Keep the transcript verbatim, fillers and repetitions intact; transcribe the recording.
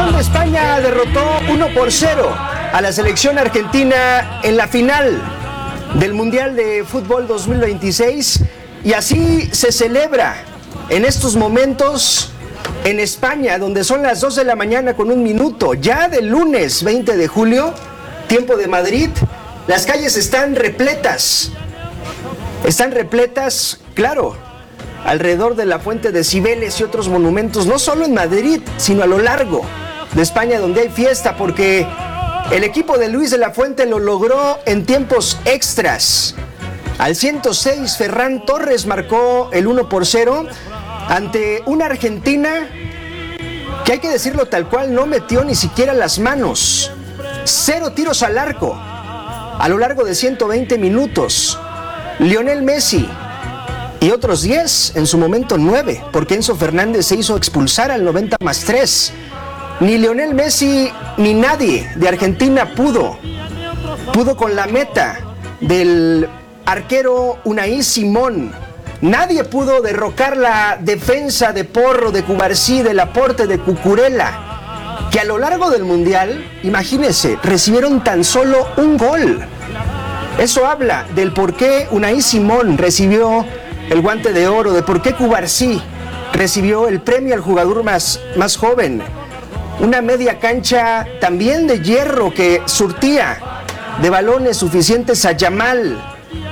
España derrotó uno por cero a la selección argentina en la final del Mundial de Fútbol dos mil veintiséis y así se celebra en estos momentos en España, donde son las dos de la mañana con un minuto, ya del lunes veinte de julio, tiempo de Madrid. Las calles están repletas, están repletas, claro, alrededor de la Fuente de Cibeles y otros monumentos, no solo en Madrid, sino a lo largo de España, donde hay fiesta, porque el equipo de Luis de la Fuente lo logró en tiempos extras. Al ciento seis, Ferran Torres marcó el uno por cero ante una Argentina que, hay que decirlo tal cual, no metió ni siquiera las manos. Cero tiros al arco a lo largo de ciento veinte minutos. Lionel Messi y otros diez, en su momento nueve, porque Enzo Fernández se hizo expulsar al noventa más tres. Ni Lionel Messi ni nadie de Argentina pudo, pudo con la meta del arquero Unai Simón. Nadie pudo derrocar la defensa de Porro, de Cubarsí, del aporte de Cucurella, que a lo largo del Mundial, imagínense, recibieron tan solo un gol. Eso habla del por qué Unai Simón recibió el Guante de Oro, de por qué Cubarsí recibió el premio al jugador más, más joven. Una media cancha también de hierro que surtía de balones suficientes a Yamal,